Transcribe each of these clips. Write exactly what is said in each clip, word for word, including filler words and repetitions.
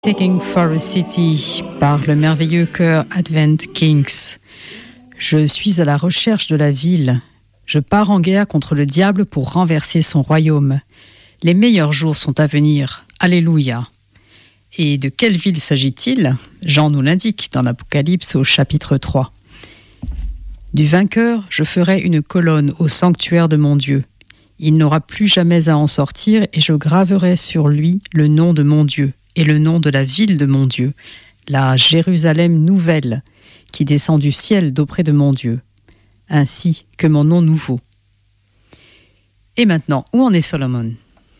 Taking for a City par le merveilleux chœur Advent Kings. Je suis à la recherche de la ville. Je pars en guerre contre le diable pour renverser son royaume. Les meilleurs jours sont à venir. Alléluia. Et de quelle ville s'agit-il ? Jean nous l'indique dans l'Apocalypse au chapitre trois. Du vainqueur, je ferai une colonne au sanctuaire de mon Dieu. Il n'aura plus jamais à en sortir et je graverai sur lui le nom de mon Dieu et le nom de la ville de mon Dieu, la Jérusalem nouvelle, qui descend du ciel d'auprès de mon Dieu, ainsi que mon nom nouveau. Et maintenant, où en est Solomon ?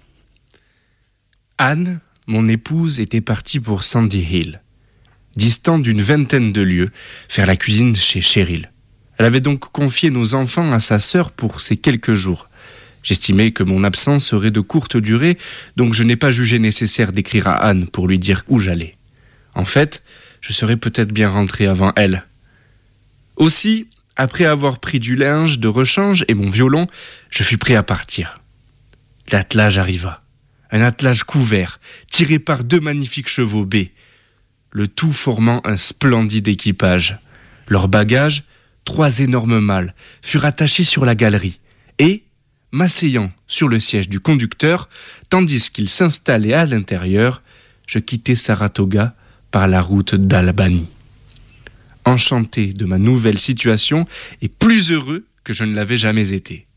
Anne, mon épouse, était partie pour Sandy Hill, distant d'une vingtaine de lieues, faire la cuisine chez Cheryl. Elle avait donc confié nos enfants à sa sœur pour ces quelques jours. J'estimais que mon absence serait de courte durée, donc je n'ai pas jugé nécessaire d'écrire à Anne pour lui dire où j'allais. En fait, je serais peut-être bien rentré avant elle. Aussi, après avoir pris du linge de rechange et mon violon, je fus prêt à partir. L'attelage arriva. Un attelage couvert, tiré par deux magnifiques chevaux bais, le tout formant un splendide équipage. Leurs bagages, trois énormes malles, furent attachés sur la galerie et, m'asseyant sur le siège du conducteur, tandis qu'il s'installait à l'intérieur, je quittai Saratoga par la route d'Albany. Enchanté de ma nouvelle situation et plus heureux que je ne l'avais jamais été.